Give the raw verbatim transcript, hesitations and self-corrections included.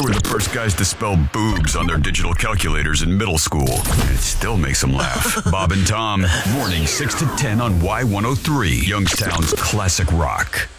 were the first guys to spell boobs on their digital calculators in middle school. And it still makes them laugh. Bob and Tom, morning six to ten on Y one oh three, Youngstown's classic rock.